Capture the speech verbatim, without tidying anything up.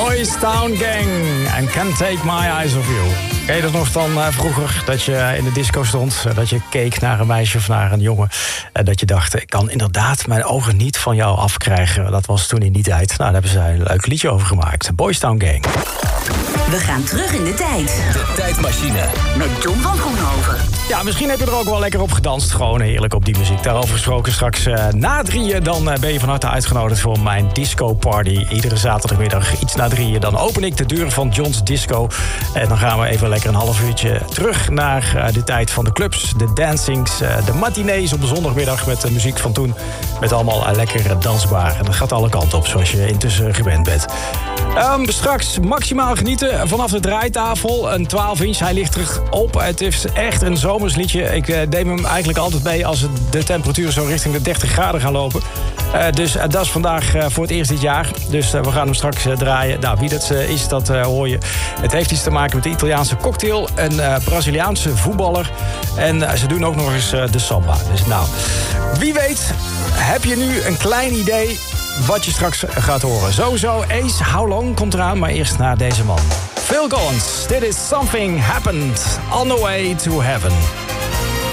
Boys Town Gang en Can't Take My Eyes Off You. Ken je dat nog van uh, vroeger, dat je in de disco stond, uh, dat je keek naar een meisje of naar een jongen en dat je dacht, ik kan inderdaad mijn ogen niet van jou afkrijgen. Dat was toen in die tijd. Nou, daar hebben ze een leuk liedje over gemaakt. Boys Town Gang. We gaan terug in de tijd. De tijdmachine. Met John van Groenhoven. Ja, misschien heb je er ook wel lekker op gedanst. Gewoon heerlijk op die muziek. Daarover gesproken straks uh, na drieën. Dan uh, ben je van harte uitgenodigd voor mijn disco party. Iedere zaterdagmiddag iets na drieën. Dan open ik de deur van John's Disco. En dan gaan we even lekker een half uurtje terug naar uh, de tijd van de clubs. De dancings, uh, de matinees op de zondagmiddag met de muziek van toen. Met allemaal uh, lekker dansbaar. En dat gaat alle kanten op, zoals je intussen gewend bent. Um, straks maximaal genieten vanaf de draaitafel. Een twaalf inch, hij ligt terug op. Het is echt een zomersliedje. Ik uh, neem hem eigenlijk altijd mee als de temperaturen zo richting de dertig graden gaan lopen. Uh, dus uh, dat is vandaag uh, voor het eerst dit jaar. Dus uh, we gaan hem straks uh, draaien. Nou, wie dat uh, is, dat uh, hoor je. Het heeft iets te maken met de Italiaanse cocktail. Een uh, Braziliaanse voetballer. En uh, ze doen ook nog eens uh, de samba. Dus nou, wie weet heb je nu een klein idee wat je straks gaat horen. Sowieso Ace, How Long komt eraan, maar eerst naar deze man. Phil Collins, dit is Something Happened on the Way to Heaven.